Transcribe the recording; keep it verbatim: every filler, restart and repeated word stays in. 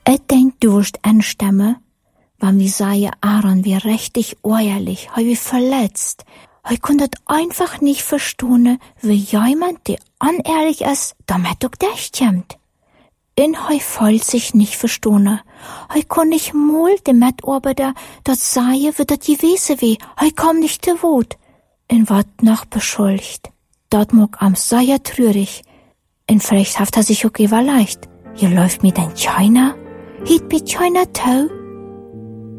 Ich denk, du wirst anstimmen, wenn wir sagen, Aaron wie richtig ehrlich, hei wie verletzt. Hei konnte einfach nicht verstehen, wie jemand, der unehrlich ist, damit auch dich kommt. In hei voll sich nicht verstehen. Hei kon nicht mal dem Mitarbeiter das sagen, wie das gewesen wär. Hei kam nicht zu Wort. In wat noch beschuldigt. Dat mag am sehr trürig. Und vielleicht haft er sich auch überleicht. Ihr läuft mit ein China? Hiet mit China tau?